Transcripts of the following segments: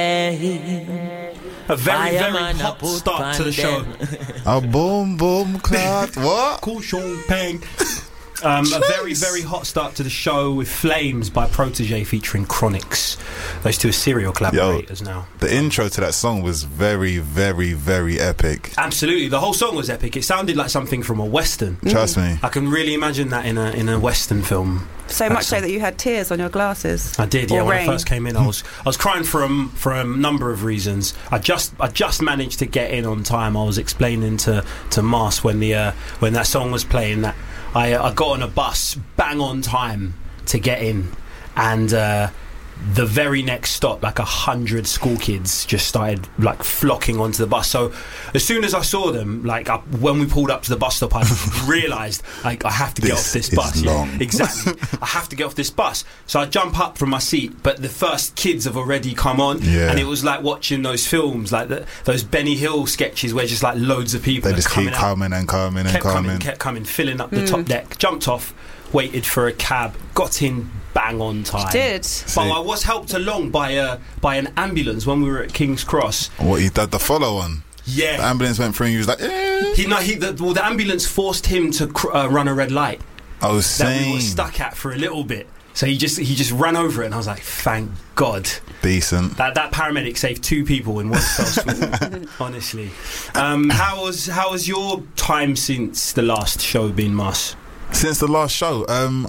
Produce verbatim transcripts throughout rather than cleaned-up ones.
A very, very hot start to the show. A boom, boom, clap. What? Cool Sean Pang. Um, a very, very hot start to the show with Flames by Protege featuring Chronix. Those two are serial collaborators Yo, now. The intro to that song was very, very, very epic. Absolutely. The whole song was epic. It sounded like something from a Western. Trust me. I can really imagine that in a in a Western film. So much so that you had tears on your glasses. I did, yeah. Or when rain. I first came in, I was I was crying for a, for a number of reasons. I just I just managed to get in on time. I was explaining to to Mars when the uh, when that song was playing that I I got on a bus bang on time to get in, and uh, the very next stop, like a hundred school kids just started like flocking onto the bus. So as soon as I saw them, like I, when we pulled up to the bus stop, I realised like I have to get This off this is bus. long. Yeah, exactly. I have to get off this bus. So I jump up from my seat, but the first kids have already come on, Yeah. and it was like watching those films, like the, those Benny Hill sketches where just like loads of people They are just coming keep out, coming and coming and kept coming. coming, kept coming, filling up the top deck. Jumped off, waited for a cab, got in bang on time. You did. But I was helped along by a by an ambulance when we were at King's Cross. What, he did the follow on? Yeah. The ambulance went through and he was like, eh. He no, he the, well, the ambulance forced him to cr- uh, run a red light I was that we saying. were stuck at for a little bit. So he just he just ran over it, and I was like, thank God. Decent. That that paramedic saved two people in one fell swoop. Honestly, um, how was how was your time since the last show been, Mas? Since the last show, um,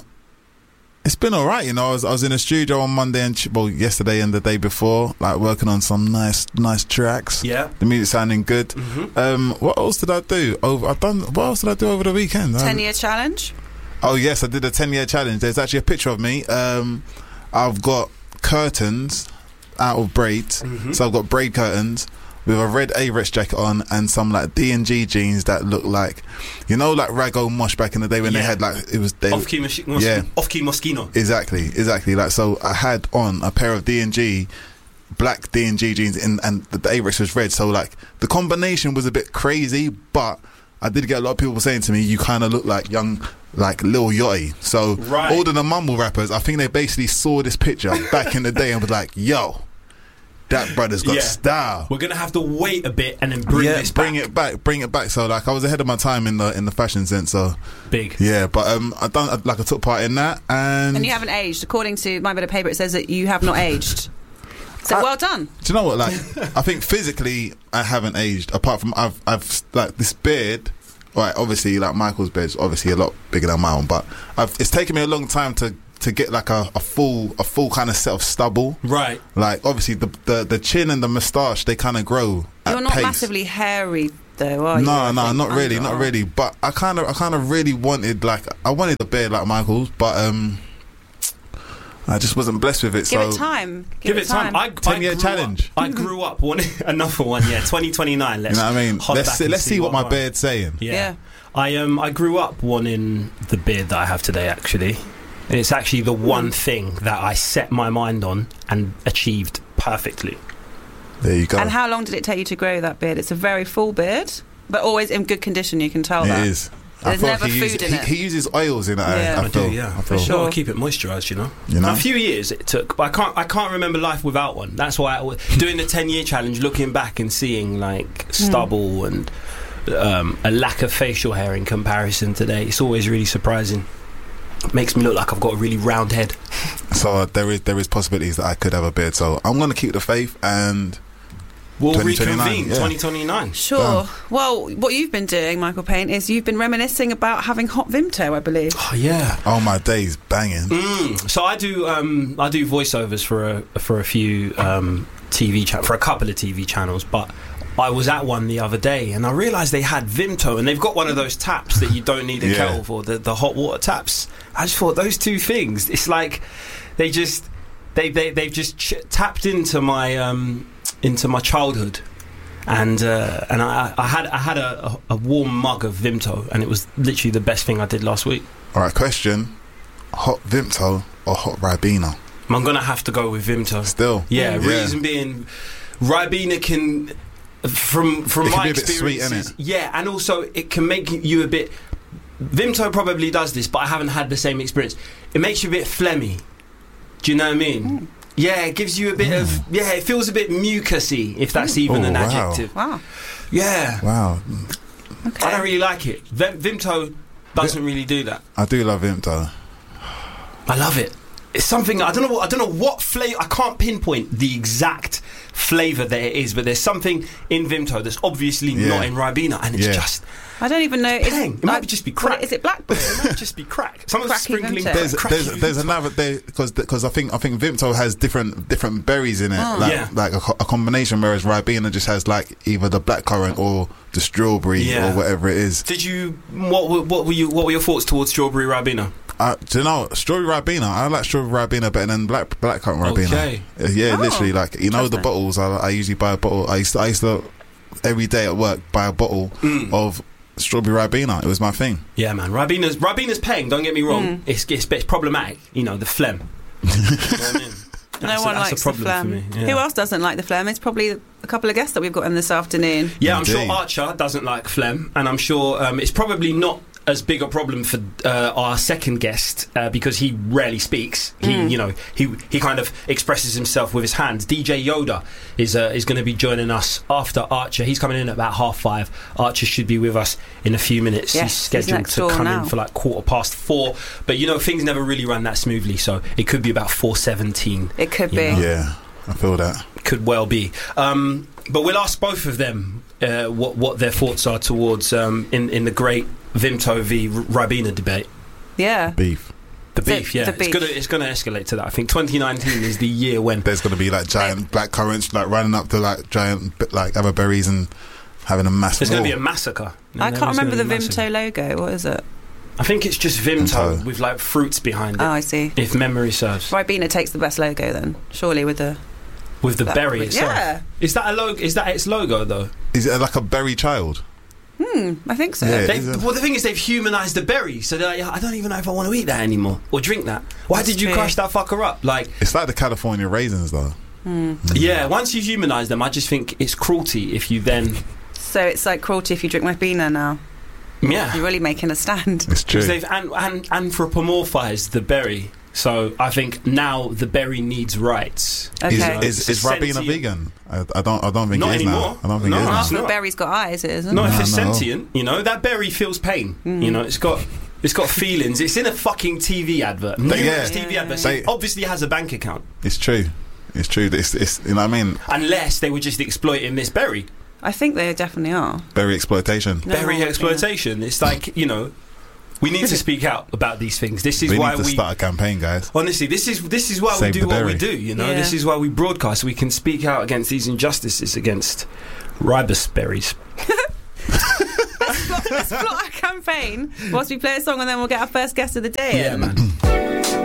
it's been alright, you know. I was, I was in the studio on Monday and, well, yesterday and the day before, like working on some nice nice tracks. Yeah. The music sounding good. Mm-hmm. Um, what else did I do? Over, I've done. What else did I do over the weekend? ten Um, year challenge. Oh yes, I did a ten year challenge. There's actually a picture of me. Um, I've got curtains out of braids, Mhm. so I've got braid curtains with a red A-Rex jacket on and some like D and G jeans that look like, you know, like Rago Mosh back in the day when Yeah. they had like it was they, Off key, mos- mos- yeah. off key Moschino. exactly exactly like so. I had on a pair of D and G. Black D and G jeans in, and the A-Rex was red, so like the combination was a bit crazy, but I did get a lot of people saying to me, you kind of look like young, like Lil Yachty. So Right. all of the mumble rappers, I think they basically saw this picture back in the day and was like, yo, that brother's got Yeah. style. We're gonna have to wait a bit and then bring yeah, this bring back. it back, bring it back. So like I was ahead of my time in the in the fashion sense. So Big. yeah, but um, I done like I took part in that, and, And you haven't aged. According to my bit of paper, it says that you have not aged. So I- well done. do you know what? Like, I think physically, I haven't aged. Apart from I've, I've like this beard. Right, obviously, like Michael's beard's obviously a lot bigger than my own, but I've, it's taken me a long time to, to get like a, a full a full kind of set of stubble. Right. Like, obviously, the the, the chin and the moustache, they kind of grow. You're at not pace. massively hairy, though, are you? No, I no, think? not really, I'm not really. But I kind of, I kind of really wanted like I wanted a beard like Michael's, but um. I just wasn't blessed with it. Give so it time. Give, it time. I, I ten-year grew challenge. Up, I grew up wanting another one. Yeah, twenty twenty-nine. Let's You know what I mean? hop Let's back see, and let's see what my I'm- beard's saying. Yeah. Yeah. I um I grew up wanting the beard that I have today, actually, and it's actually the one thing that I set my mind on and achieved perfectly. There you go. And how long did it take you to grow that beard? It's a very full beard, but always in good condition. You can tell It that. is. There's feel never he food uses, in he, it. he uses oils in it. I- Yeah. I, I feel, do, yeah, I for feel. sure. Sure. Keep it moisturised, you know. You know? A few years it took, but I can't. I can't remember life without one. That's why I was doing the ten-year challenge, looking back and seeing like stubble and um, a lack of facial hair in comparison today. It's always really surprising. Makes me look like I've got a really round head. So uh, there is there is possibilities that I could have a beard. So I'm going to keep the faith and We'll twenty twenty-nine, reconvene yeah. twenty twenty-nine. Sure. Done. Well, what you've been doing, Michael Payne, is you've been reminiscing about having hot Vimto, I believe. Oh yeah. oh my days banging. Mm. So I do um, I do voiceovers for a for a few um, T V cha- for a couple of T V channels, but I was at one the other day and I realised they had Vimto, and they've got one of those taps that you don't need a Yeah. kettle for, the the hot water taps. I just thought those two things, it's like they just they they they've just ch- tapped into my um, into my childhood. And uh, and I, I had I had a, a warm mug of Vimto, and it was literally the best thing I did last week. All right, question: hot Vimto or hot Ribena? I'm gonna have to go with Vimto. Still, Yeah, Yeah. reason being, Ribena can, from from It can my be a bit sweet, experiences, innit? yeah, and also it can make you a bit. Vimto probably does this, but I haven't had the same experience. It makes you a bit phlegmy. Do you know what I mean? Yeah, it gives you a bit mm. of yeah. It feels a bit mucusy, if that's even oh, an wow. adjective. Wow. Yeah. Wow. Okay. I don't really like it. Vim- Vimto doesn't really do that. I do love Vimto. I love it. It's something I don't know. What, I don't know what flavor. I can't pinpoint the exact flavour that it is, but there's something in Vimto that's obviously Yeah. not in Ribena, and it's Yeah. just. I don't even know. Peng. It might like, be just be crack. Is it blackberry? It might just be crack. Someone's Cracky sprinkling. Vimto. There's cracky there's, there's Vimto. another there because because I think I think Vimto has different different berries in it, Oh. like Yeah. like a, co- a combination. Whereas Ribena just has like either the blackcurrant or the strawberry Yeah. or whatever it is. Did you? What were what were you? What were your thoughts towards strawberry Ribena? Uh, do you know strawberry Ribena? I like strawberry Ribena better than black blackcurrant Ribena. Okay. Uh, Yeah, Oh. literally, like you know the Interesting. bottles. I, I usually buy a bottle. I used to, I used to every day at work buy a bottle Mm. of strawberry Ribena. It was my thing. Yeah, man. Ribena's Ribena's paying. Don't get me wrong. Mm. It's, it's it's problematic. You know the phlegm. You know what I mean? No That's a- one that's a likes the problem phlegm. for me, yeah. Who else doesn't like the phlegm? It's probably a couple of guests that we've got in this afternoon. Yeah, I'm Indeed. sure Archer doesn't like phlegm, and I'm sure um, it's probably not as big a problem for uh, our second guest uh, because he rarely speaks. He, Mm. you know, he he kind of expresses himself with his hands. D J Yoda is uh, is going to be joining us after Archer. He's coming in at about half five. Archer should be with us in a few minutes. Yes, he's he's scheduled next to door come now. in for like quarter past four. But you know, things never really run that smoothly, so it could be about four seventeen. It could You be. know. Yeah, I feel that. Could well be. Um, but we'll ask both of them uh, what what their thoughts are towards um, in in the great Vimto v Ribena debate. Yeah. Beef. The The- beef, yeah, the it's beef. gonna it's gonna escalate to that. I think twenty nineteen is the year when. There's going to be like giant black currants like running up to like giant bi- like other berries and having a massive. There's going to be war. a massacre. I There can't is remember the gonna be a massacre. Vimto logo. What is it? I think it's just Vimto, Vimto. with like fruits behind it, Oh, I see. if memory serves. Ribena takes the best logo then, surely, with the With the that- berry itself. Yeah. Is that a logo? Is that its logo though? Is it like a berry child? Hmm, I think so. Yeah. They, is it? well, the thing is, they've humanised the berry, so they're like, I don't even know if I want to eat that anymore or drink that. Why That's did you true. crush that fucker up? Like, It's like the California raisins though. Hmm. yeah, once you humanise them, I just think it's cruelty if you then, So it's like cruelty if you drink Ribena now. yeah, You're really making a stand. It's true. because they've an, an, anthropomorphised the berry. So I think now the berry needs rights. Okay. Is, is, is It's a Ribena sentient- vegan? I, I don't. I don't think Not it is anymore. now. I don't think No, it is no, now. it's the not. berry's got eyes, it isn't. Not if No, it's no. sentient, you know. That berry feels pain. Mm. You know, it's got it's got feelings. It's in a fucking T V advert. But yeah. Numerous T V Yeah. adverts. They- It obviously has a bank account, It's true. It's true. It's, it's you know what I mean. unless they were just exploiting this berry. I think they definitely are. Berry exploitation. No berry more Ribena. exploitation. It's like, you know, we need to speak out about these things. This is We why need to we start a campaign, guys. honestly. This is this is why Save we the do what berry. we do. You know, Yeah. this is why we broadcast. So we can speak out against these injustices against ribus berries. Let's plot our campaign whilst we play a song and then we'll get our first guest of the day Yeah, in. man.